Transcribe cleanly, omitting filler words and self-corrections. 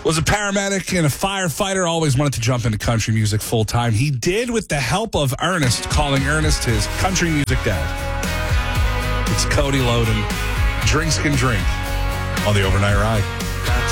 Was a paramedic and a firefighter, always wanted to jump into country music full time. He did with the help of Ernest, calling Ernest his country music dad. It's Cody Loden. Drinks can drink on the Overnight Ride.